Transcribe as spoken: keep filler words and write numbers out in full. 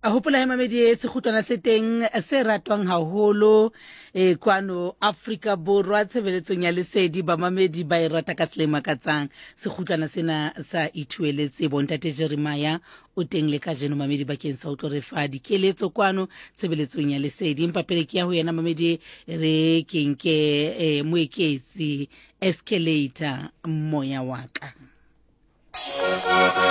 A hopola he mamedi se khutwana se teng se ratwang haholo eh kwano Africa Borwa tshebeletsong ya lesedi ba mamedi ba e rata ka selema ka tsang se khutwana sena sa ithueletse bontate Jeremiah o teng le ka jeno mamedi ba keng sa utlo re fa dikeletso kwano tshebeletsong ya lesedi empa pele ke ya ho yena mamedi re kenke eh moeketsi escalator moya waka